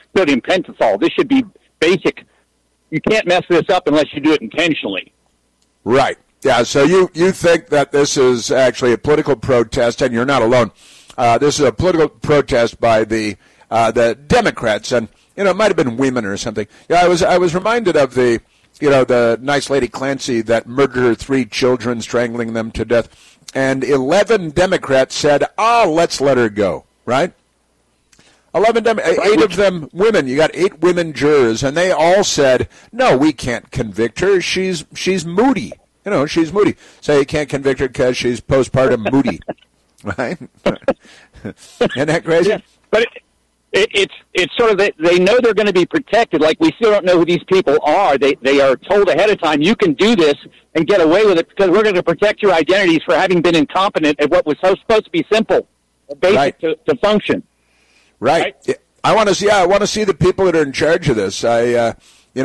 sodium pentothal. This should be basic. You can't mess this up unless you do it intentionally. Right. Yeah, so you think that this is actually a political protest, and you're not alone. This is a political protest by the Democrats, and it might have been women or something. Yeah, I was reminded of the nice lady Clancy that murdered her 3 children, strangling them to death, and 11 Democrats said, let's let her go, right? 8 of them women. You got 8 women jurors, and they all said, no, we can't convict her. She's moody. She's moody. So you can't convict her because she's postpartum moody, right? Isn't that crazy? Yeah, but it's sort of they know they're going to be protected. Like, we still don't know who these people are. They are told ahead of time, you can do this and get away with it because we're going to protect your identities for having been incompetent at what was supposed to be simple, basic to function. Right. I want to see the people that are in charge of this. That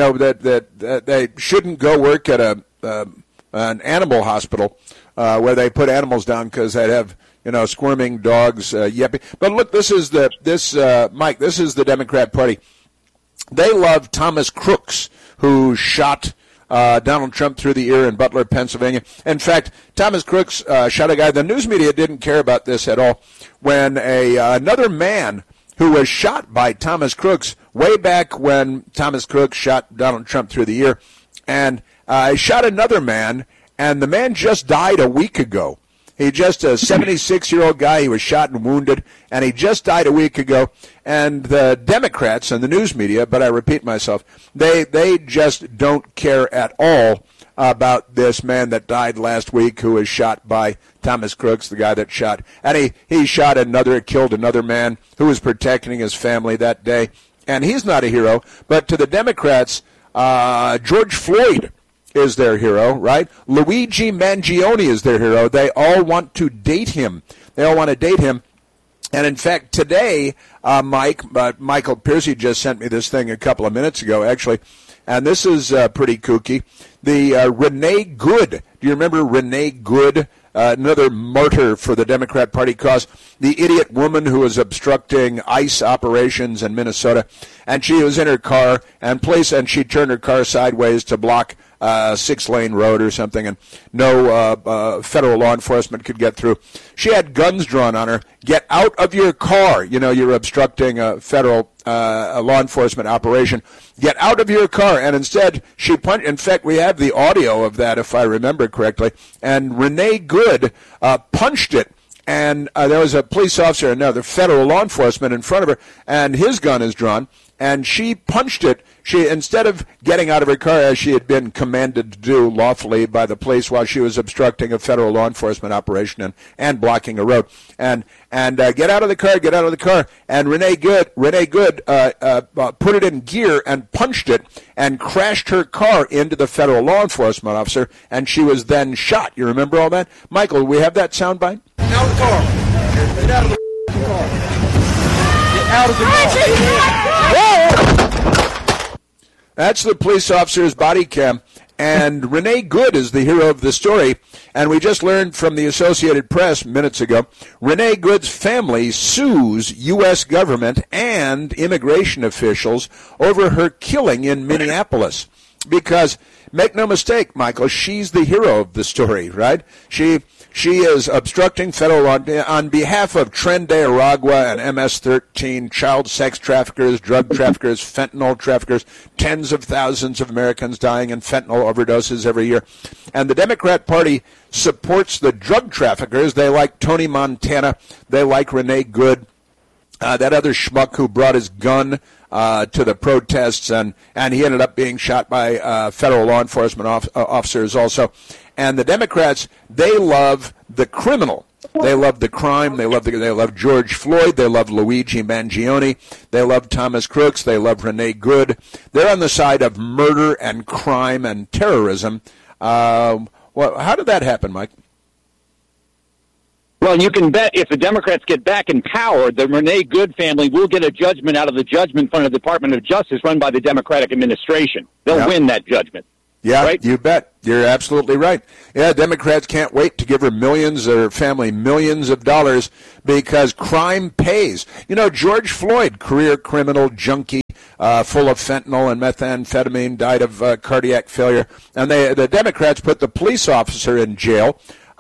they shouldn't go work at an animal hospital where they put animals down because they'd have squirming dogs yapping. But look, this is Mike. This is the Democrat Party. They love Thomas Crooks, who shot Donald Trump through the ear in Butler, Pennsylvania. In fact, Thomas Crooks shot a guy. The news media didn't care about this at all. When another man who was shot by Thomas Crooks way back when Thomas Crooks shot Donald Trump through the ear, and shot another man, and the man just died a week ago. He just a 76-year-old guy. He was shot and wounded, and he just died a week ago. And the Democrats and the news media, but I repeat myself, they just don't care at all about this man that died last week who was shot by Thomas Crooks, the guy that shot. And he killed another man who was protecting his family that day. And he's not a hero. But to the Democrats, George Floyd is their hero, right? Luigi Mangione is their hero. They all want to date him. And in fact, today, Michael Piercy just sent me this thing a couple of minutes ago, actually, and this is pretty kooky. The Renee Good. Do you remember Renee Good? Another martyr for the Democrat Party cause, the idiot woman who was obstructing ICE operations in Minnesota, and she was in her car and she turned her car sideways to block a 6-lane road or something, and no federal law enforcement could get through. She had guns drawn on her. Get out of your car. You're obstructing a federal law enforcement operation. Get out of your car. And instead, she punched. In fact, we have the audio of that, if I remember correctly. And Renee Good punched it. And there was a police officer, another federal law enforcement in front of her, and his gun is drawn. And she punched it. She, instead of getting out of her car as she had been commanded to do lawfully by the police while she was obstructing a federal law enforcement operation and blocking a road, and get out of the car. And Renee Good put it in gear and punched it and crashed her car into the federal law enforcement officer, and she was then shot. You remember all that, Michael? Do we have that soundbite? Out of the car. Get out of the car. Get out of the car. That's the police officer's body cam. And Renee Good is the hero of the story. And we just learned from the Associated Press minutes ago, Renee Good's family sues U.S. government and immigration officials over her killing in Minneapolis. Because, make no mistake, Michael, she's the hero of the story, right? She is obstructing federal law on behalf of Tren de Aragua and MS-13, child sex traffickers, drug traffickers, fentanyl traffickers, tens of thousands of Americans dying in fentanyl overdoses every year. And the Democrat Party supports the drug traffickers. They like Tony Montana. They like Renee Good, that other schmuck who brought his gun to the protests, and he ended up being shot by federal law enforcement officers also. And the Democrats, they love the criminal. They love the crime. They love George Floyd. They love Luigi Mangione. They love Thomas Crooks. They love Renee Good. They're on the side of murder and crime and terrorism. How did that happen, Mike? Well, you can bet if the Democrats get back in power, the Renee Good family will get a judgment out of the judgment fund of the Department of Justice run by the Democratic administration. They'll win that judgment. Yeah, right? You bet. You're absolutely right. Yeah, Democrats can't wait to give her family millions of dollars because crime pays. George Floyd, career criminal junkie, full of fentanyl and methamphetamine, died of cardiac failure. And the Democrats put the police officer in jail,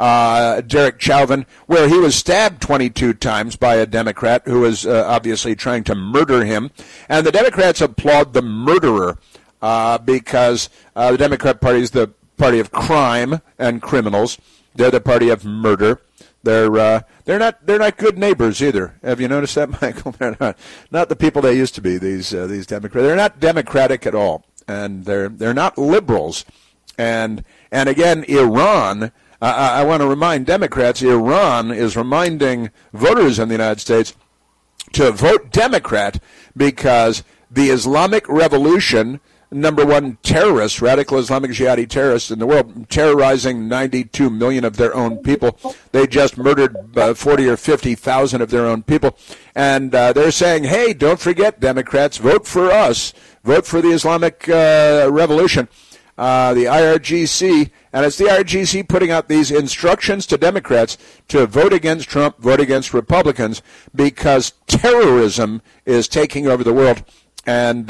Derek Chauvin, where he was stabbed 22 times by a Democrat who was obviously trying to murder him. And the Democrats applaud the murderer because the Democrat Party is the party of crime and criminals. They're the party of murder. They're not good neighbors either. Have you noticed that, Michael? They're not the people they used to be. These Democrats. They're not democratic at all, and they're not liberals. And again, Iran. I want to remind Democrats, Iran is reminding voters in the United States to vote Democrat because the Islamic Revolution, number one terrorists, radical Islamic Jihadi terrorists in the world, terrorizing 92 million of their own people. They just murdered 40 or 50,000 of their own people. And they're saying, hey, don't forget, Democrats, vote for us. Vote for the Islamic Revolution. The IRGC, and it's the IRGC putting out these instructions to Democrats to vote against Trump, vote against Republicans, because terrorism is taking over the world. And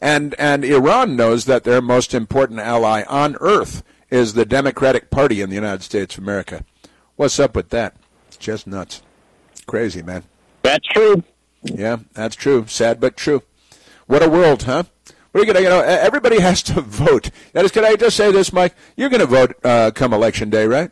Iran knows that their most important ally on earth is the Democratic Party in the United States of America. What's up with that? It's just nuts. Crazy, man. That's true. Yeah, that's true. Sad but true. What a world, huh? We're gonna, everybody has to vote. Can I just say this, Mike? You're going to vote come Election Day, right?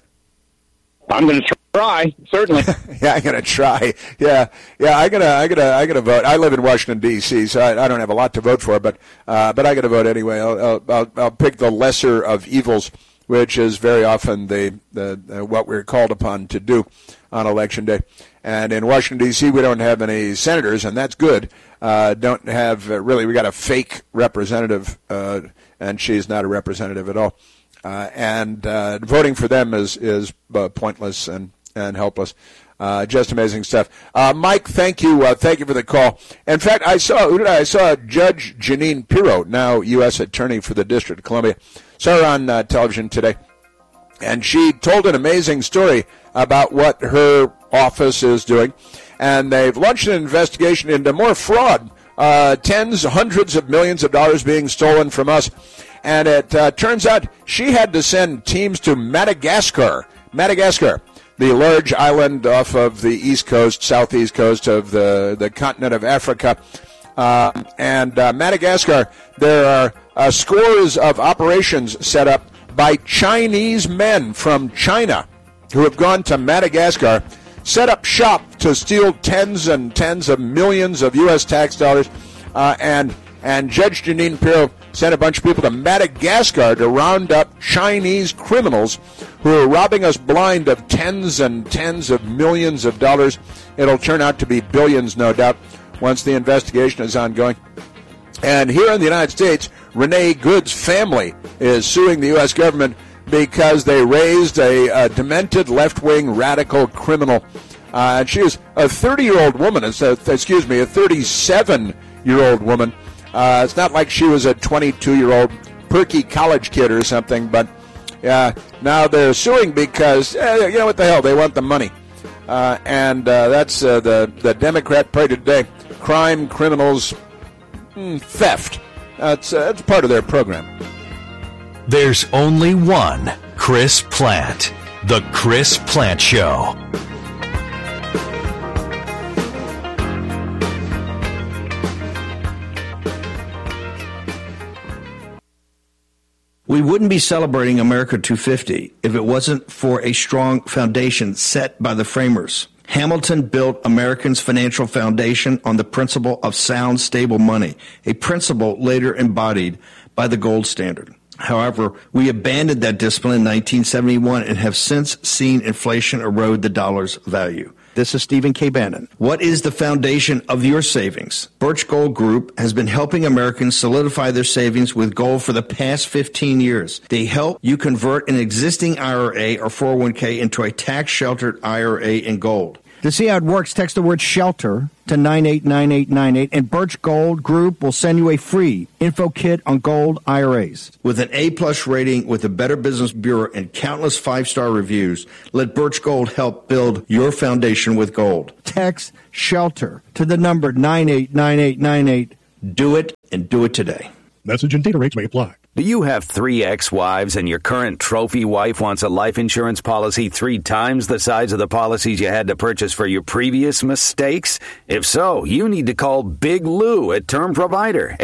I'm going to try, certainly. Yeah, I'm going to try. Yeah, I'm gonna vote. I live in Washington D.C., so I don't have a lot to vote for, but I got to vote anyway. I'll pick the lesser of evils, which is very often the what we're called upon to do on Election Day. And in Washington D.C., we don't have any senators, and that's good. Don't have really. We got a fake representative, and she's not a representative at all. And voting for them is pointless and helpless. Just amazing stuff. Mike, thank you for the call. In fact, I saw Judge Jeanine Pirro, now U.S. Attorney for the District of Columbia. Saw her on television today, and she told an amazing story about what her office is doing. And they've launched an investigation into more fraud, tens, hundreds of millions of dollars being stolen from us. And it turns out she had to send teams to Madagascar, the large island off of the east coast, southeast coast of the continent of Africa. And Madagascar, there are scores of operations set up by Chinese men from China who have gone to Madagascar, set up shop to steal tens and tens of millions of U.S. tax dollars, and Judge Jeanine Pirro sent a bunch of people to Madagascar to round up Chinese criminals who are robbing us blind of tens and tens of millions of dollars. It'll turn out to be billions, no doubt, once the investigation is ongoing. And here in the United States, Renee Good's family is suing the U.S. government because they raised a demented left-wing radical criminal. And she is a 30-year-old woman. A 37-year-old woman. It's not like she was a 22-year-old perky college kid or something, but now they're suing because, you know what the hell, they want the money. And that's the Democrat Party today. Crime, criminals, theft. That's part of their program. There's only one Chris Plante. The Chris Plante Show. We wouldn't be celebrating America 250 if it wasn't for a strong foundation set by the framers. Hamilton built Americans' financial foundation on the principle of sound, stable money, a principle later embodied by the gold standard. However, we abandoned that discipline in 1971 and have since seen inflation erode the dollar's value. This is Stephen K. Bannon. What is the foundation of your savings? Birch Gold Group has been helping Americans solidify their savings with gold for the past 15 years. They help you convert an existing IRA or 401k into a tax-sheltered IRA in gold. To see how it works, text the word SHELTER to 989898, and Birch Gold Group will send you a free info kit on gold IRAs. With an A-plus rating with the Better Business Bureau and countless 5-star reviews, let Birch Gold help build your foundation with gold. Text SHELTER to the number 989898. Do it, and do it today. Message and data rates may apply. Do you have 3 ex-wives and your current trophy wife wants a life insurance policy 3 times the size of the policies you had to purchase for your previous mistakes? If so, you need to call Big Lou at Term Provider,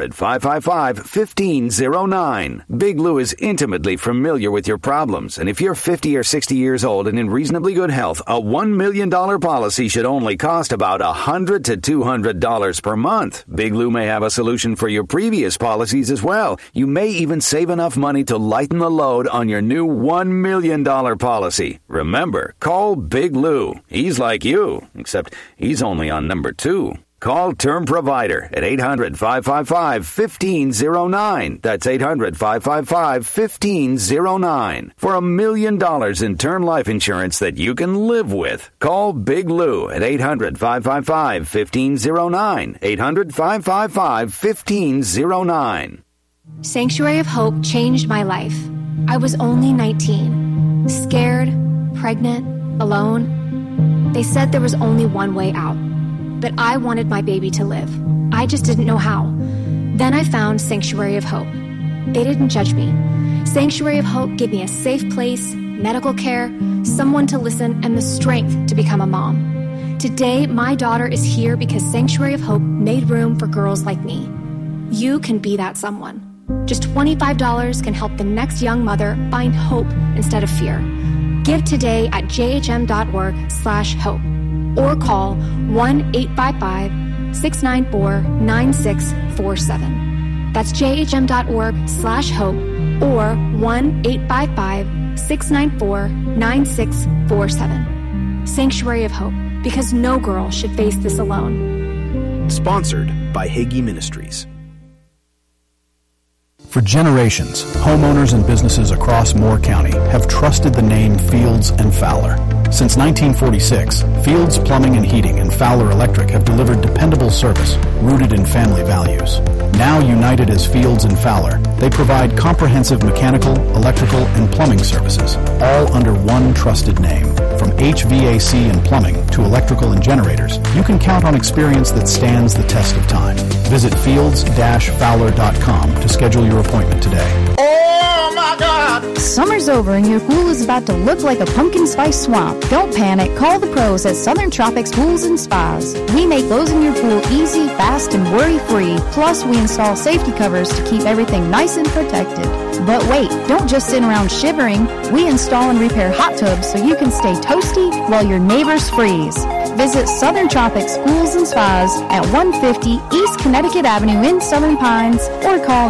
800-555-1509. Big Lou is intimately familiar with your problems, and if you're 50 or 60 years old and in reasonably good health, a $1 million policy should only cost about $100 to $200 per month. Big Lou may have a solution for your previous policies as well. You may even save enough money to lighten the load on your new $1 million policy. Remember, call Big Lou. He's like you, except he's only on number 2. Call Term Provider at 800-555-1509. That's 800-555-1509. For $1 million in term life insurance that you can live with. Call Big Lou at 800-555-1509. 800-555-1509. Sanctuary of Hope changed my life. I was only 19, scared, pregnant, alone. They said there was only one way out, but I wanted my baby to live. I just didn't know how. Then I found Sanctuary of Hope. They didn't judge me. Sanctuary of Hope gave me a safe place, medical care, someone to listen, and the strength to become a mom. Today, my daughter is here because Sanctuary of Hope made room for girls like me. You can be that someone. Just $25 can help the next young mother find hope instead of fear. Give today at jhm.org/hope or call 1-855-694-9647. That's jhm.org/hope or 1-855-694-9647. Sanctuary of Hope, because no girl should face this alone. Sponsored by Hagee Ministries. For generations, homeowners and businesses across Moore County have trusted the name Fields and Fowler. Since 1946, Fields Plumbing and Heating and Fowler Electric have delivered dependable service rooted in family values. Now united as Fields and Fowler, they provide comprehensive mechanical, electrical, and plumbing services, all under one trusted name. From HVAC and plumbing to electrical and generators, you can count on experience that stands the test of time. Visit fields-fowler.com to schedule your appointment today. Oh my God! Summer's over and your pool is about to look like a pumpkin spice swamp. Don't panic. Call the pros at Southern Tropics Pools and Spas. We make closing your pool easy, fast, and worry-free. Plus, we install safety covers to keep everything nice and protected. But wait, don't just sit around shivering. We install and repair hot tubs so you can stay toasty while your neighbors freeze. Visit Southern Tropics Pools and Spas at 150 East Connecticut Avenue in Southern Pines or call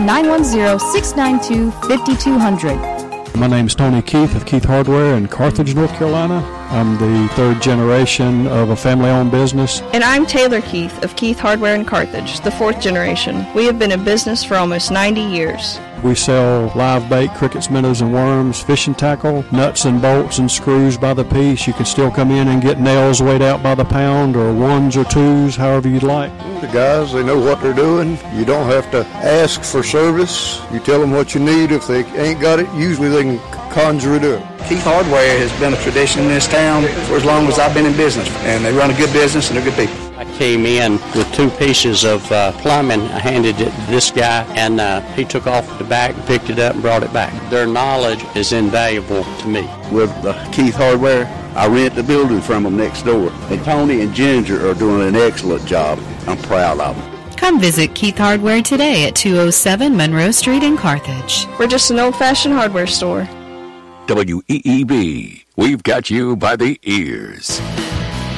910-692-5200. My name is Tony Keith of Keith Hardware in Carthage, North Carolina. I'm the third generation of a family-owned business. And I'm Taylor Keith of Keith Hardware in Carthage, the fourth generation. We have been in business for almost 90 years. We sell live bait, crickets, minnows, and worms, fishing tackle, nuts and bolts and screws by the piece. You can still come in and get nails weighed out by the pound or ones or twos, however you'd like. The guys, they know what they're doing. You don't have to ask for service. You tell them what you need. If they ain't got it, usually they can conjure it up. Keith Hardware has been a tradition in this town for as long as I've been in business, and they run a good business and they're good people. I came in with 2 pieces of plumbing. I handed it to this guy, and he took off the back, picked it up, and brought it back. Their knowledge is invaluable to me. With Keith Hardware, I rent the building from them next door. And Tony and Ginger are doing an excellent job. I'm proud of them. Come visit Keith Hardware today at 207 Monroe Street in Carthage. We're just an old-fashioned hardware store. WEEB, we've got you by the ears.